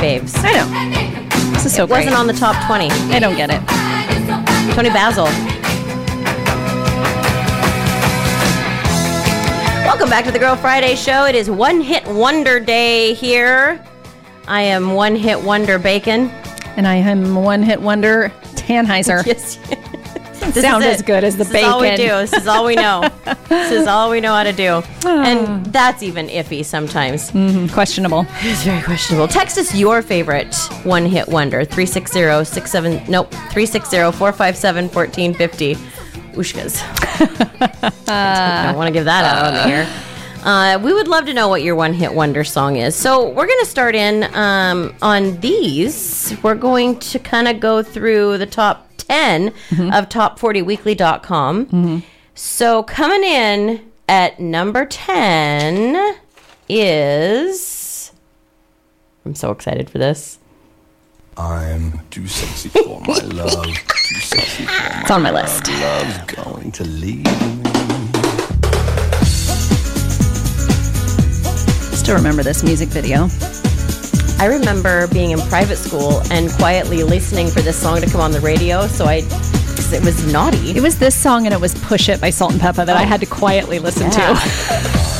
faves. I know. This is so great. Wasn't on the top 20. I don't get it. Tony Basil. Welcome back to the Girl Friday Show. It is One Hit Wonder Day here. I am One Hit Wonder Bacon. And I am One Hit Wonder Tannheiser. Yes. Doesn't sound as good as the bacon. This is all we do. This is all we know. This is all we know how to do. And that's even iffy sometimes. Questionable. It's very questionable. Text us your favorite One Hit Wonder. 360-457-1450. Ushkas. I don't want to give that out on the air. We would love to know what your One Hit Wonder song is. So we're going to start in on these. We're going to kind of go through the top 10 of top40weekly.com. So coming in at number 10 is... I'm so excited for this. I'm too sexy for my love. Too sexy for my It's on my list. love's going to leave me. Still remember this music video. I remember being in private school and quietly listening for this song to come on the radio. So because it was naughty. It was this song and it was Push It by Salt and Peppa that I had to quietly listen to.